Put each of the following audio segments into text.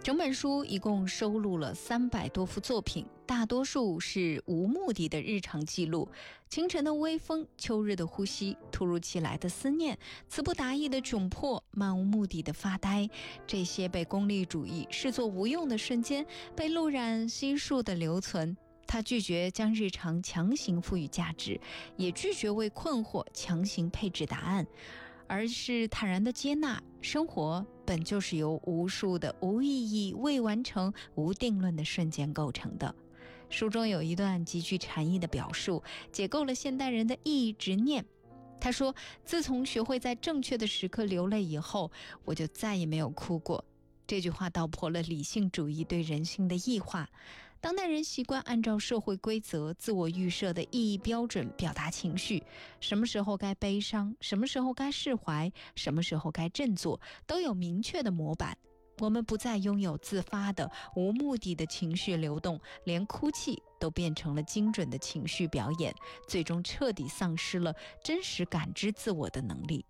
整本书一共收录了300多幅作品，大多数是无目的的日常记录，清晨的微风，秋日的呼吸，突如其来的思念，词不达意的窘迫，漫无目的的发呆，这些被功利主义视作无用的瞬间，被陆苒悉数的留存。他拒绝将日常强行赋予价值，也拒绝为困惑强行配置答案，而是坦然地接纳生活本就是由无数的无意义、未完成、无定论的瞬间构成的。书中有一段极具禅意的表述，解构了现代人的意义执念。他说，自从学会在正确的时刻流泪以后，我就再也没有哭过。这句话道破了理性主义对人性的异化。当代人习惯按照社会规则、自我预设的意义标准表达情绪，什么时候该悲伤，什么时候该释怀，什么时候该振作，都有明确的模板。我们不再拥有自发的、无目的的情绪流动，连哭泣都变成了精准的情绪表演，最终彻底丧失了真实感知自我的能力。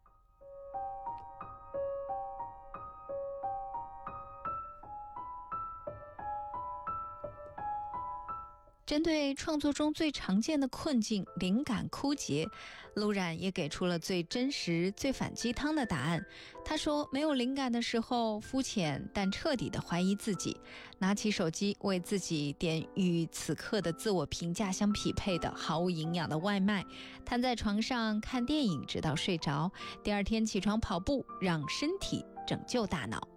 针对创作中最常见的困境——灵感枯竭，陆苒也给出了最真实、最反鸡汤的答案。他说，没有灵感的时候，肤浅但彻底地怀疑自己，拿起手机为自己点与此刻的自我评价相匹配的毫无营养的外卖，瘫在床上看电影直到睡着，第二天起床跑步，让身体拯救大脑。